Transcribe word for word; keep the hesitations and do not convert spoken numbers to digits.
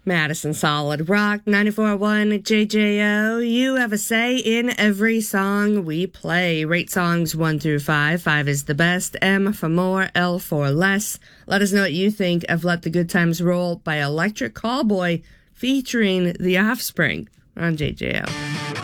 Madison Solid Rock ninety-four point one J J O. You have a say in every song we play. Rate songs one through five. Five is the best. M for more, L for less. Let us know what you think of Let the Good Times Roll by Electric Callboy featuring The Offspring on J J O.